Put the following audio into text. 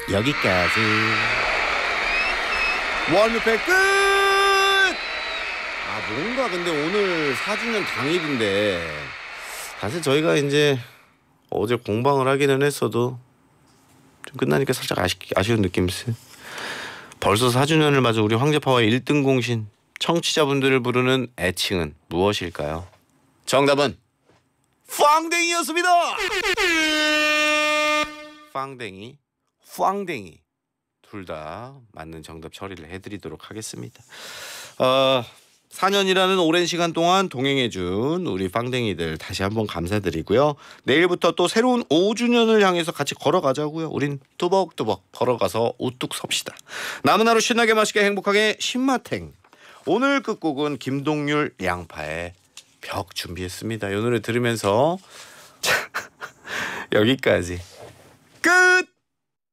여기까지. 원무패 끝! 뭔가 근데 오늘 4주년 당일인데 사실 저희가 이제 어제 공방을 하기는 했어도 좀 끝나니까 살짝 아쉬운 느낌이 있어요. 벌써 4주년을 맞은 우리 황제파와의 1등 공신 청취자분들을 부르는 애칭은 무엇일까요? 정답은 빵댕이였습니다. 빵댕이, 빵댕이 둘 다 맞는 정답 처리를 해드리도록 하겠습니다. 4년이라는 오랜 시간 동안 동행해준 우리 빵댕이들 다시 한번 감사드리고요. 내일부터 또 새로운 5주년을 향해서 같이 걸어가자고요. 우린 뚜벅뚜벅 걸어가서 우뚝 섭시다. 남은 하루 신나게 맛있게 행복하게 신마탱. 오늘 끝곡은 김동률 양파의 벽 준비했습니다. 이 노래 들으면서 여기까지.